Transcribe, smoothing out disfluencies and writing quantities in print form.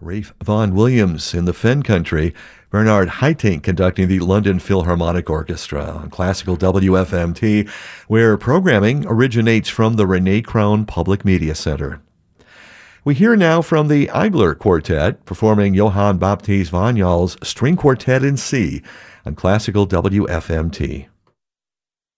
Ralph Vaughan Williams in the Fen Country, Bernard Haitink conducting the London Philharmonic Orchestra on Classical WFMT, where programming originates from the Renee Crown Public Media Center. We hear now from the Eigler Quartet performing Johann Baptist Vignal's String Quartet in C on Classical WFMT.